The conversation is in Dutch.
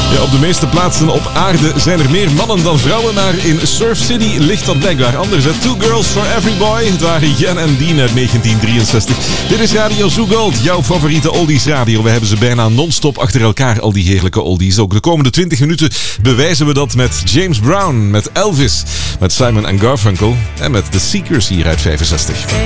Ja, op de meeste plaatsen op aarde zijn er meer mannen dan vrouwen, maar in Surf City ligt dat blijkbaar anders. Two Girls for Every Boy, het waren Jen en Dean uit 1963. Dit is Radio Zoo Gold, jouw favoriete oldies radio. We hebben ze bijna non-stop achter elkaar, al die heerlijke oldies. Ook de komende 20 minuten bewijzen we dat met James Brown, met Elvis, met Simon & Garfunkel en met The Seekers hier uit 65.